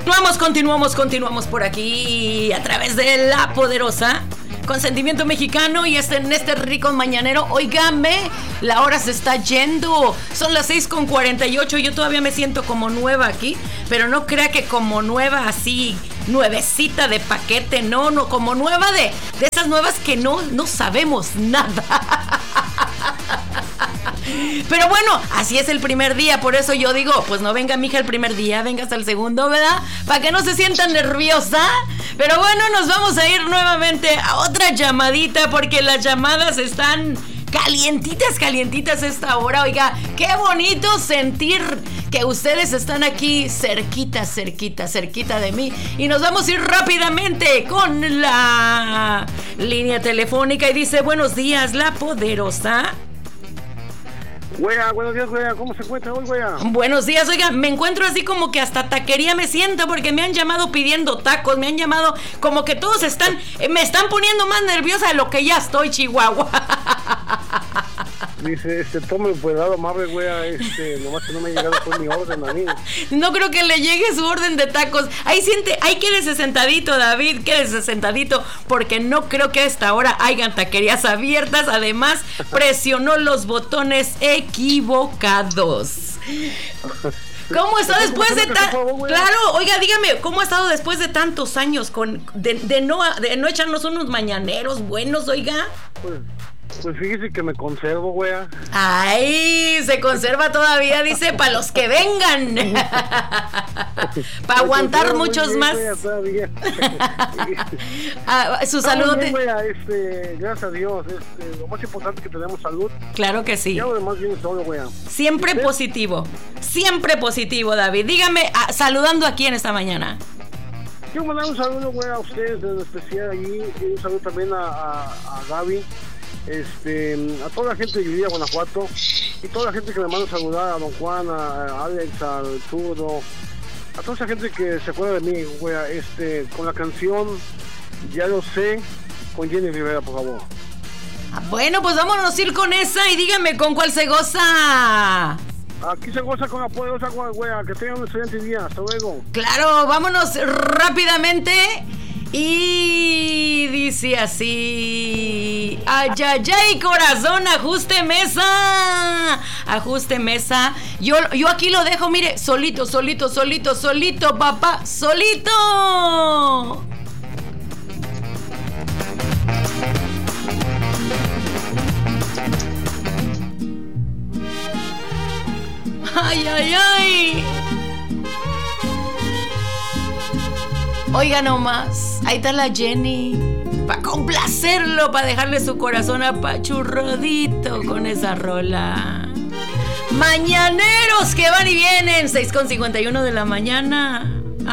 Continuamos por aquí a través de La Poderosa, con sentimiento mexicano y en este rico mañanero. Óigame, la hora se está yendo. Son las 6:48. Yo todavía me siento como nueva aquí, pero no crea que como nueva así, nuevecita de paquete, no, como nueva de esas nuevas que no sabemos nada. Pero bueno, así es el primer día, por eso yo digo, pues no venga mija el primer día, venga hasta el segundo, ¿verdad? Para que no se sienta nerviosa. Pero bueno, nos vamos a ir nuevamente a otra llamadita, porque las llamadas están calientitas esta hora. Oiga, qué bonito sentir que ustedes están aquí cerquita de mí. Y nos vamos a ir rápidamente con la línea telefónica y dice: buenos días, La Poderosa. Güea, buenos días, güea. ¿Cómo se encuentra hoy, güea? Buenos días, oiga, me encuentro así como que hasta taquería me siento, porque me han llamado pidiendo tacos, me han llamado como que todos me están poniendo más nerviosa de lo que ya estoy, Chihuahua. Dice, tome cuidado, amable, güea, nomás que no me ha llegado pues mi orden a mí. No creo que le llegue su orden de tacos. Ahí quédese sentadito, David, quédese sentadito, porque no creo que a esta hora hayan taquerías abiertas. Además, presionó los botones equivocados. ¿Cómo está después de Claro, oiga, dígame, ¿cómo ha estado después de tantos años de no echarnos unos mañaneros buenos, oiga? Pues fíjese que me conservo, güea. Ay, se conserva todavía, dice, para los que vengan. Para aguantar muchos bien, más. Wea, su salud. Bien, wea, gracias a Dios, lo más importante es que tenemos salud. Claro que sí. Ya lo demás viene solo, wea. Siempre positivo, David. Dígame, saludando aquí en esta mañana. Quiero mandar un saludo, wea, a ustedes, en especial allí, y un saludo también a Gaby. A toda la gente de Villa, Guanajuato, y toda la gente que me manda a saludar, a don Juan, a Alex, al Zurdo, a toda esa gente que se acuerda de mí, wea, con la canción Ya Lo Sé, con Jenny Rivera, por favor. Bueno, pues vámonos a ir con esa y dígame con cuál se goza. Aquí se goza con la Poderosa, wea, que tengan un excelente día, hasta luego. Claro, vámonos rápidamente. Y dice así: ay, corazón, ajuste mesa. Yo aquí lo dejo, mire, solito, papá, solito. Ay. Oiga nomás, ahí está la Jenny, para complacerlo, para dejarle su corazón apachurradito con esa rola. Mañaneros que van y vienen, 6:51 de la mañana.